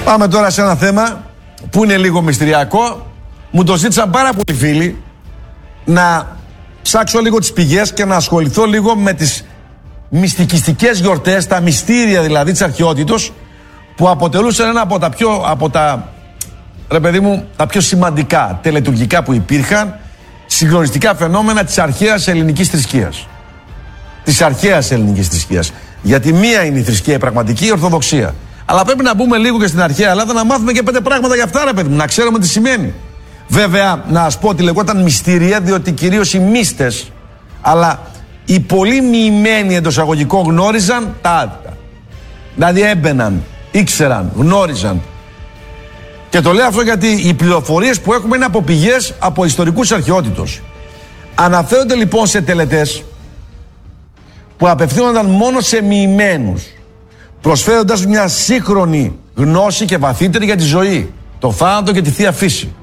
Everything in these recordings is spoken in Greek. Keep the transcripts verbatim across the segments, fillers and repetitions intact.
Πάμε τώρα σε ένα θέμα που είναι λίγο μυστηριακό. Μου το ζήτησαν πάρα πολλοί φίλοι να ψάξω λίγο τις πηγές και να ασχοληθώ λίγο με τις μυστικιστικές γιορτές, τα μυστήρια δηλαδή της αρχαιότητος, που αποτελούσαν ένα από τα πιο, από τα, ρε παιδί μου, τα πιο σημαντικά τελετουργικά που υπήρχαν, συγκλονιστικά φαινόμενα της αρχαίας ελληνικής θρησκείας. Της αρχαίας ελληνικής θρησκείας. Γιατί μία είναι η θρησκεία η πραγματική, η Ορθοδοξία. Αλλά πρέπει να μπούμε λίγο και στην αρχαία Ελλάδα να μάθουμε και πέντε πράγματα για αυτά, ρε παιδί μου, να ξέρουμε τι σημαίνει. Βέβαια, να σας πω ότι λεγόταν μυστήρια, διότι κυρίως οι μύστες, αλλά οι πολύ μοιημένοι εντός αγωγικών γνώριζαν τα άτυπα. Δηλαδή έμπαιναν, ήξεραν, γνώριζαν. Και το λέω αυτό γιατί οι πληροφορίες που έχουμε είναι από πηγές από ιστορικούς αρχαιότητος. Αναφέρονται λοιπόν σε τελετές που απευθύνονταν μόνο σε μοιημένους, προσφέροντας μια σύγχρονη γνώση και βαθύτερη για τη ζωή, το θάνατο και τη θεία φύση.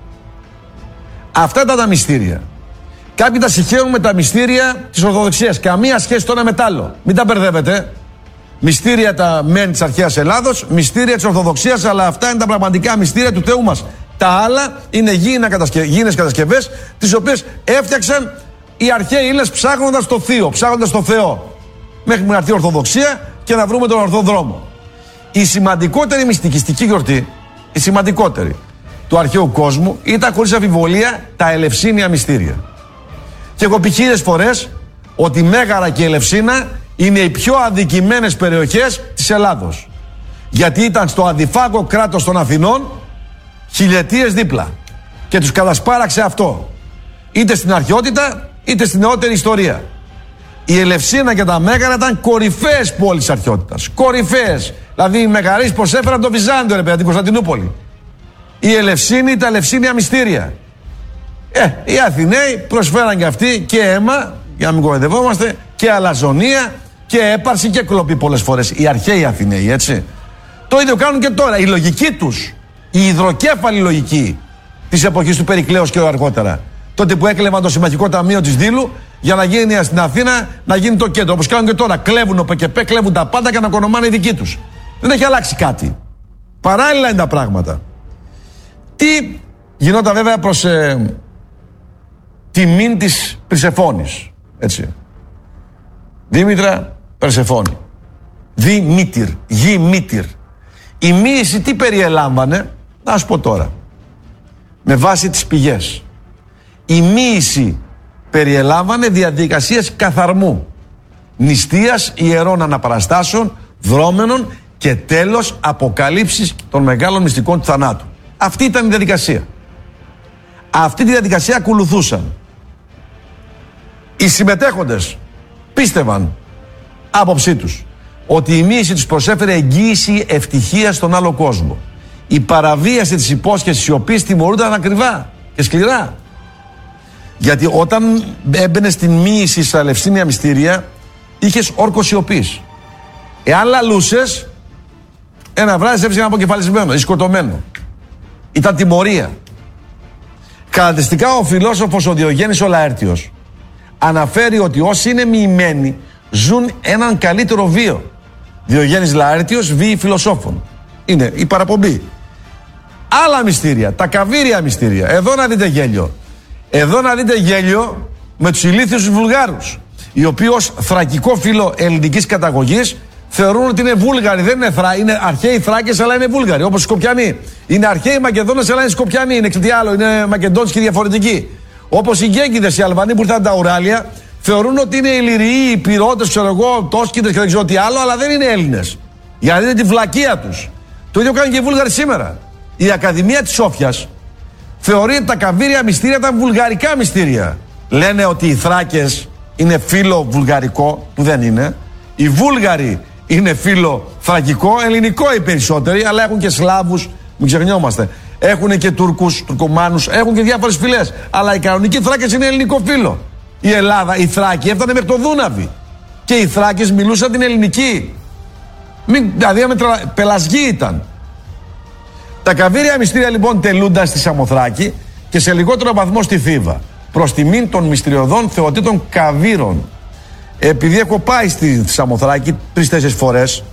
Αυτά ήταν τα μυστήρια. Κάποιοι τα συγχαίρουν με τα μυστήρια της Ορθοδοξίας. Καμία σχέση το ένα με τ' άλλο. Μην τα μπερδεύετε. Μυστήρια τα μεν της αρχαίας Ελλάδος, μυστήρια της Ορθοδοξίας, αλλά αυτά είναι τα πραγματικά μυστήρια του Θεού μας. Τα άλλα είναι γήινες κατασκευές, τις οποίες έφτιαξαν οι αρχαίοι Έλληνες ψάχνοντας το Θείο, ψάχνοντας το Θεό. Μέχρι να έρθει η Ορθοδοξία και να βρούμε τον ορθό δρόμο. Η σημαντικότερη μυστικιστική γιορτή, η σημαντικότερη του αρχαίου κόσμου, ήταν χωρίς αμφιβολία τα Ελευσίνια μυστήρια. Και έχω πει χίλιες φορές ότι η Μέγαρα και η Ελευσίνα είναι οι πιο αδικημένες περιοχές της Ελλάδος. Γιατί ήταν στο αντιφάγο κράτος των Αθηνών χιλιετίες δίπλα. Και τους κατασπάραξε αυτό. Είτε στην αρχαιότητα, είτε στην νεότερη ιστορία. Η Ελευσίνα και τα Μέγαρα ήταν κορυφαίες πόλεις της αρχαιότητας. Κορυφαίες. Δηλαδή οι Μεγαρείς προσέφεραν το Βυζάντιο, ρε παιδιά, την Κωνσταντινούπολη. Η Ελευσίνη, τα Ελευσίνια μυστήρια. Ε, οι Αθηναίοι προσφέραν και αυτοί και αίμα, για να μην κοροϊδευόμαστε, και αλαζονία και έπαρση και κλοπή πολλές φορές. Οι αρχαίοι Αθηναίοι, έτσι. Το ίδιο κάνουν και τώρα. Η λογική τους, η υδροκέφαλη λογική της εποχής του Περικλέους και αργότερα. Τότε που έκλεβαν το συμμαχικό ταμείο της Δήλου για να γίνει στην Αθήνα να γίνει το κέντρο. Όπως κάνουν και τώρα. Κλέβουν ο ΠΚΠ, κλέβουν τα πάντα και να οικονομάνε οι δικοί τους. Δεν έχει αλλάξει κάτι. Παράλληλα είναι τα πράγματα. Τι γινόταν βέβαια προς ε, τιμήν της Περσεφόνης. Έτσι. Δήμητρα Περσεφόνη. Δημήτυρ. Γημήτυρ. Η μοίηση τι περιελάμβανε, να σου πω τώρα. Με βάση τις πηγές. Η μοίηση περιελάμβανε διαδικασίες καθαρμού, νηστείας ιερών αναπαραστάσεων, δρόμενων και τέλος αποκαλύψεις των μεγάλων μυστικών του θανάτου. Αυτή ήταν η διαδικασία. Αυτή τη διαδικασία ακολουθούσαν. Οι συμμετέχοντες πίστευαν, άποψή τους, ότι η μοίηση τους προσέφερε εγγύηση ευτυχίας στον άλλο κόσμο. Η παραβίαση της υπόσχεσης σιωπής τιμωρούνταν ακριβά και σκληρά. Γιατί όταν έμπαινε στην μοίηση στα Ελευσίνια μυστήρια, είχες όρκο σιωπής. Εάν λαλούσες, ένα βράδυ σε έβρισκαν αποκεφαλισμένο ή σκοτωμένο. Ήταν τιμωρία. Χαρακτηριστικά ο φιλόσοφος ο Διογέννης ο Λαέρτιος αναφέρει ότι όσοι είναι μοιημένοι ζουν έναν καλύτερο βίο. Διογέννης Λαέρτιος, βίοι φιλοσόφων. Είναι η παραπομπή. Άλλα μυστήρια, τα καβύρια μυστήρια. Εδώ να δείτε γέλιο. Εδώ να δείτε γέλιο με τους ηλίθιους τους Βουλγάρους, οι οποίοι ως θρακικό φύλο ελληνικής καταγωγής θεωρούν ότι είναι Βούλγαροι. Δεν είναι, θρα, είναι αρχαίοι Θράκες, αλλά είναι Βούλγαροι. Όπως οι Σκοπιανοί. Είναι αρχαίοι Μακεδόνες, αλλά είναι Σκοπιανοί. Είναι τι άλλο, είναι Μακεδόνες και διαφορετικοί. Όπως οι Γκέγκηδες, οι Αλβανοί που ήρθαν τα Ουράλια, θεωρούν ότι είναι Ηλυριοί, οι Πυρώτες, ξέρω εγώ, Τόσκηδες και δεν ξέρω τι άλλο, αλλά δεν είναι Έλληνες. Γιατί είναι τη βλακεία τους. Το ίδιο κάνουν και οι Βούλγαροι σήμερα. Η Ακαδημία της Σόφιας θεωρεί ότι τα καβύρια μυστήρια ήταν βουλγαρικά μυστήρια. Λένε ότι οι Θράκες είναι φύλο βουλγαρικό, που δεν είναι. Οι Βούλγαροι είναι φύλο θρακικό, ελληνικό οι περισσότεροι, αλλά έχουν και Σλάβους, μην ξεχνιόμαστε. Έχουν και Τούρκους, Τουρκομάνους, έχουν και διάφορες φυλές. Αλλά οι κανονικοί Θράκες είναι ελληνικό φύλο. Η Ελλάδα, οι Θράκοι έφτανε μέχρι το Δούναβι. Και οι Θράκες μιλούσαν την ελληνική. Μην, δηλαδή, πελασγοί ήταν. Τα καβύρια μυστήρια λοιπόν τελούνταν στη Σαμοθράκη και σε λιγότερο βαθμό στη Θήβα. Προς τιμήν των μυστηριωδών θεοτήτων καβύρων. Επειδή έχω πάει στη Σαμοθράκη τρεις-τέσσερις φορές